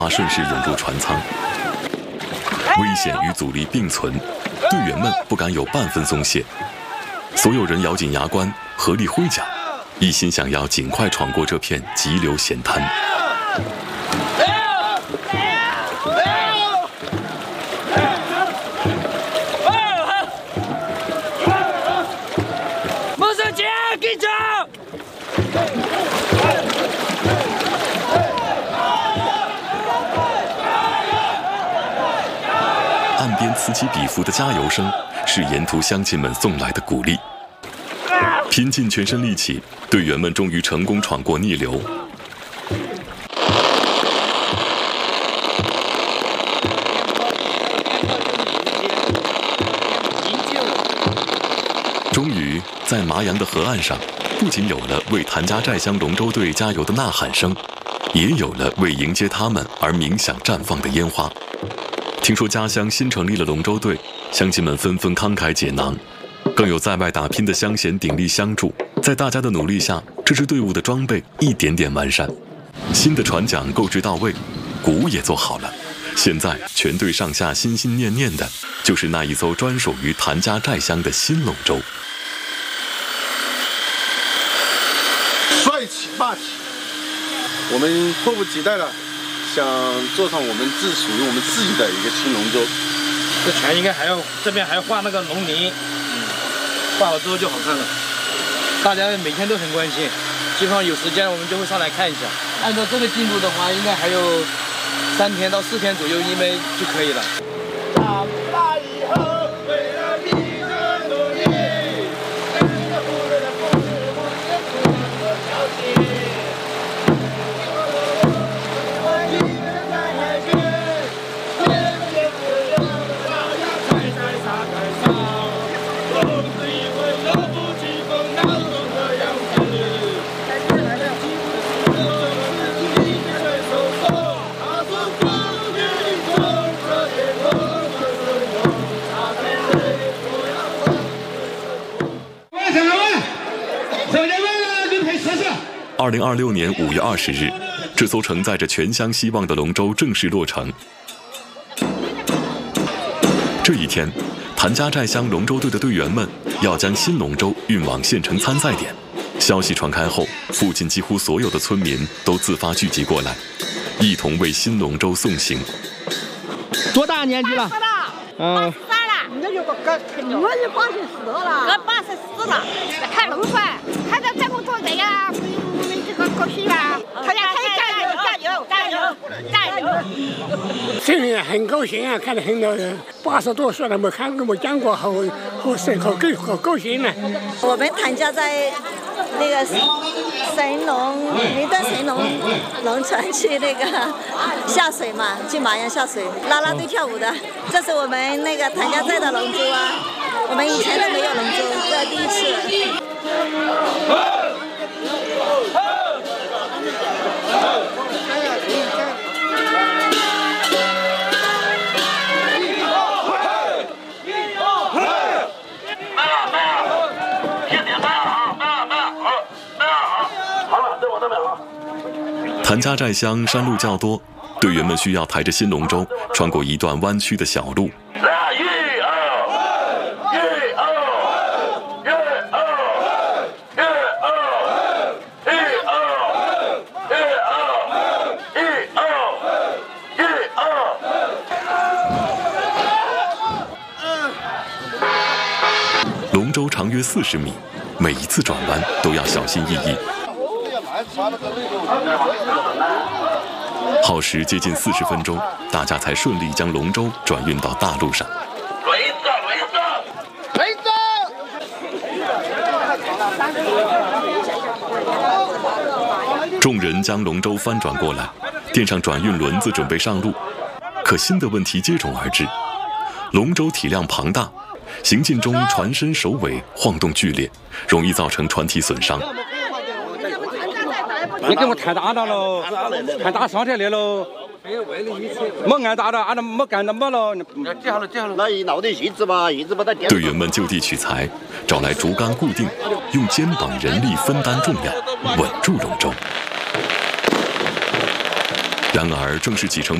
顺势涌入船舱，危险与阻力并存，队员们不敢有半分松懈，所有人咬紧牙关，合力挥桨，一心想要尽快闯过这片急流险滩。岸边此起彼伏的加油声，是沿途乡亲们送来的鼓励。拼尽全身力气，队员们终于成功闯过逆流。终于，在麻阳的河岸上，不仅有了为谭家寨乡龙舟队加油的呐喊声，也有了为迎接他们而鸣响绽放的烟花。听说家乡新成立了龙舟队，乡亲们纷纷慷慨解囊，更有在外打拼的乡贤鼎力相助。在大家的努力下，这支队伍的装备一点点完善，新的船桨购置到位，鼓也做好了。现在全队上下心心念念的就是那一艘专属于谭家寨乡的新龙舟。 帅气霸气，我们迫不及待了，想坐上我们属于我们自己的一个新龙舟。 这船应该还要这边还要画那个龙鳞，画好之后就好看了。大家每天都很关心，基本上有时间我们就会上来看一下。按照这个进度的话，应该还有3天到4天左右，应该就可以了。长大以后，为了你的努力， 2026年5月20日，这艘承载着全乡希望的龙舟正式落成。这一天，谭家寨乡龙舟队的队员们要将新龙舟运往县城参赛点。消息传开后，附近几乎所有的村民都自发聚集过来，一同为新龙舟送行。 多大年纪了 ？83了。 我就84了。 我84了，看龙船，看到这么多人呀，我们这个高兴啊！大家加油！ 真的很高兴啊，看到很多人80多岁了没看过没讲过，好高兴呢。 我们谭家在那个神龙龙船去那个下水嘛，去麻阳下水，啦啦队跳舞的，这是我们那个谭家寨的龙舟啊，我们以前都没有龙舟，这是第一次。 谭家寨乡山路较多，队员们需要抬着新龙舟穿过一段弯曲的小路。龙舟长约40米，每一次转弯都要小心翼翼。耗时接近40分钟，大家才顺利将龙舟转运到大路上。众人将龙舟翻转过来，垫上转运轮子，准备上路。可新的问题接踵而至：龙舟体量庞大，行进中船身首尾晃动剧烈，容易造成船体损伤。 你给我太大了喽，太大上天来喽。没按大的，按照没干的没了。 接好了。那一闹点叶子吧，叶子把它。 队员们就地取材，找来竹竿固定，用肩膀人力分担重量，稳住龙舟。 然而，正是启程